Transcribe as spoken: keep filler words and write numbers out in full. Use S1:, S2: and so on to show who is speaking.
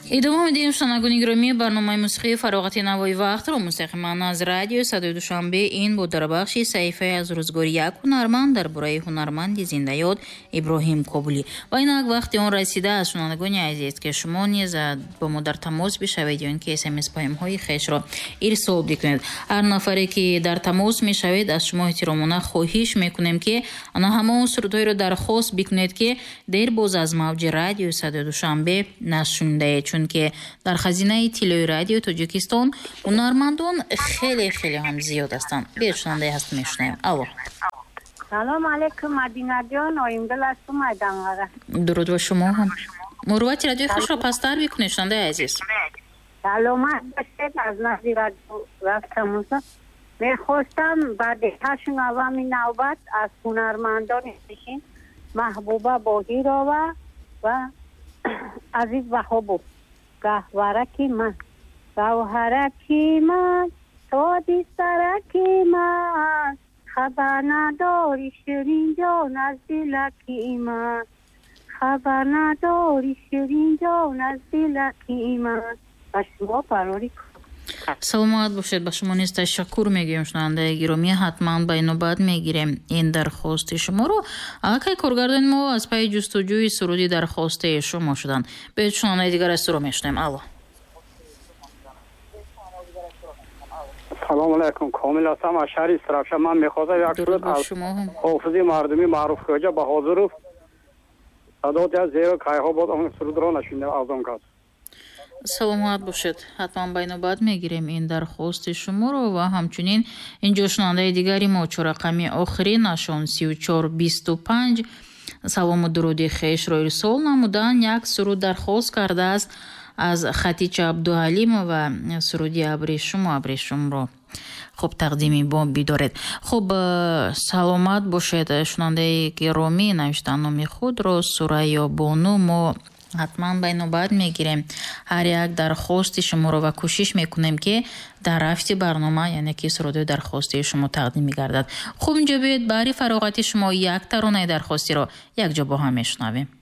S1: идома медиҳем шунавандагони гиромӣ барномаи мусиқии фароғати навои вақтро мустақиман аз радиои садои душанбе ин бо дарбахши саҳифаи аз рӯзгори як ҳунарманд дар бораи ҳунарманди зиндаёд Иброҳим Кобулӣ. Ва инак вақти он расидааст шунавандагони азиз ки шумо низ бо мо дар тамос бишавед ё ин ки смс паёмҳои хешро ирсол бикунед. ҳар нафаре ки дар тамос мешавед аз шумо эҳтиромона хоҳиш мекунем ки ана ҳамон сурудҳоеро дархост бикунед ки дер боз аз мавҷи радиои садои душанбе нашундаед, чунки дар хазинаи тиллои радиои Тоҷикистон ҳунармандон хеле хеле ҳам зиёд ҳастанд. бе шунавандаи ҳаст мешунавем. алло.
S2: салом алейкум Мадина ҷон, оимдил ҳастум Майдангара.
S1: дуруд ба шумо ҳам. муруввати радиои хушро пастар бикунед шунавандаи азиз.
S2: саломат бошед. аз назди радио рафтам. мехостам ба ҳашнавами навбат аз ҳунармандони нишин Маҳбуба Боҳирова ва азиз Ваҳобов гаҳвараки ман гавҳараки ман соди сараки ман хабар надори ширинҷон аз дилаки ман хабар надори ширинҷон аз дилаки ман. ба шумо парори
S1: саломат бошед. ба шумо низ ташаккур мегӯем шунавандаи гиромӣ. ҳатман ба инобат мегирем ин дархости шуморо. акай коргардони мо аз пайи ҷустуҷӯи суруди дархостаи шумо шуданд. беҳед шунавандаи дигар аз суро мешунем. алло.
S3: салому алайкум. комил ҳастам аз шаҳри Истирафша. ман мехостам як суруд аз ҳофизи мардумӣ маъруф хоҷа Баҳодиров садоти аз зеро кайҳо бод он сурудро нашунда аз он кас.
S1: саломат бошед. ҳатман ба инобат мегирем ин дархости шуморо ва ҳамчунин инҷо шунавандаи дигари мо чорақами охирӣ нашон сию чор бисту панҷ салому дуруди хешро ирсол намудан як суруд дархост кардааст аз Хатича Абдуалимова. суруди абришумо абришумро хуб тақдими бо бидоред. хуб саломат бошед шунавандаи гиромӣ. навиштан номи худро Сурайё Бону мо ҳатман ба инобат мегирем ҳар як дархости шуморо ва кӯшиш мекунем ки дар рафти барнома яъне ки сурудои дархости шумо тақдим мегардад. хуб инҷо биёед баҳри фароғати шумо як таронаи дархостиро якҷо бо ҳам мешунавем.